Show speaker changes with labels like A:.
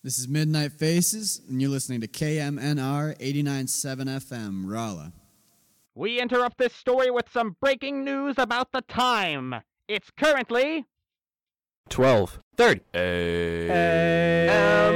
A: This is Midnight Faces, and you're listening to KMNR 89.7 FM, Rolla.
B: We interrupt this story with some breaking news about the time. It's currently
C: 12:30 a.m.